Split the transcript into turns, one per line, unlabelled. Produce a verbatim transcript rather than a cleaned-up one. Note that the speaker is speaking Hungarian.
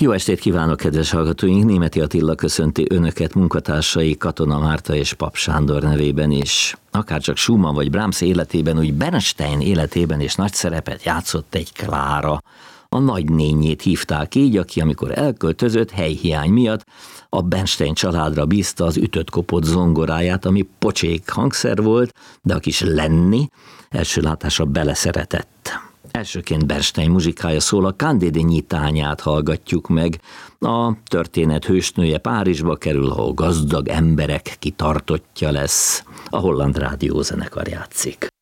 Jó estét kívánok, kedves hallgatóink! Németi Attila köszönti önöket, munkatársai Katona Márta és Pap Sándor nevében is. Akárcsak Schumann vagy Brahms életében, úgy Bernstein életében is nagy szerepet játszott egy Klára. A nagynényét hívták így, aki amikor elköltözött helyhiány miatt a Bernstein családra bízta az ütött-kopott zongoráját, ami pocsék hangszer volt, de a kis Lenni első látásra beleszeretett. Elsőként Bernstein muzsikája szól, a Candide nyitányát hallgatjuk meg. A történet hősnője Párizsba kerül, ahol gazdag emberek kitartottja lesz. A Holland Rádió zenekar játszik.